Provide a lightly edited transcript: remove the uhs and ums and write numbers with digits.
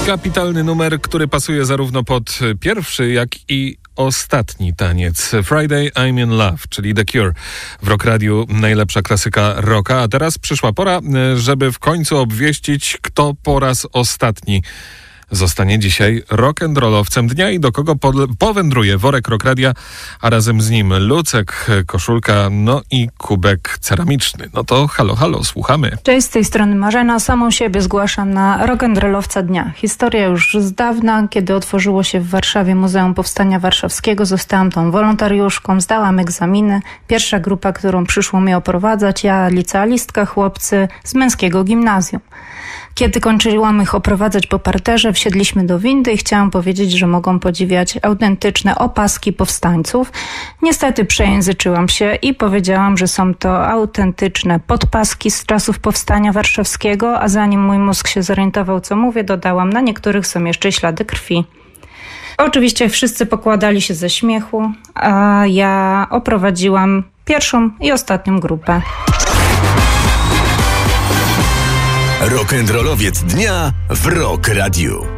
Kapitalny numer, który pasuje zarówno pod pierwszy, jak i ostatni taniec. Friday I'm in Love, czyli The Cure. W Rock Radiu najlepsza klasyka rocka. A teraz przyszła pora, żeby w końcu obwieścić, kto po raz ostatni zostanie dzisiaj rock'n'rollowcem dnia i do kogo powędruje worek Rock Radia, a razem z nim Lucek, koszulka, no i kubek ceramiczny. No to halo, słuchamy. Cześć, z tej strony Marzena. Samą siebie zgłaszam na rock'n'rollowca dnia. Historia już z dawna, kiedy otworzyło się w Warszawie Muzeum Powstania Warszawskiego. Zostałam tą wolontariuszką, zdałam egzaminy. Pierwsza grupa, którą przyszło mi oprowadzać, ja licealistka, chłopcy z męskiego gimnazjum. Kiedy kończyłam ich oprowadzać po parterze, wsiedliśmy do windy i chciałam powiedzieć, że mogą podziwiać autentyczne opaski powstańców. Niestety przejęzyczyłam się i powiedziałam, że są to autentyczne podpaski z czasów Powstania Warszawskiego, a zanim mój mózg się zorientował, co mówię, dodałam, na niektórych są jeszcze ślady krwi. Oczywiście wszyscy pokładali się ze śmiechu, a ja oprowadziłam pierwszą i ostatnią grupę. Rock'n'rollowiec dnia w Rock Radiu.